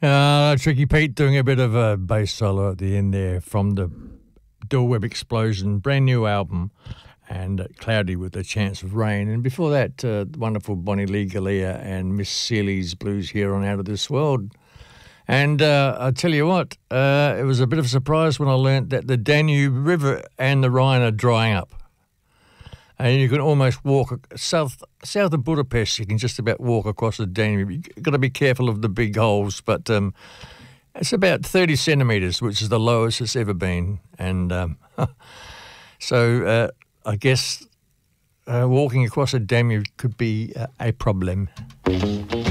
Tricky Pete doing a bit of a bass solo at the end there from the Del Webb Explosion, brand new album, and Cloudy with a Chance of Rain. And before that, the wonderful Bonnie Lee Galea and Miss Seeley's Blues Here on Out of This World. And I tell you what, it was a bit of a surprise when I learnt that the Danube River and the Rhine are drying up. And you can almost walk south of Budapest. You can just about walk across the Danube. You've got to be careful of the big holes, but it's about 30 centimetres, which is the lowest it's ever been. And so I guess walking across a Danube could be a problem.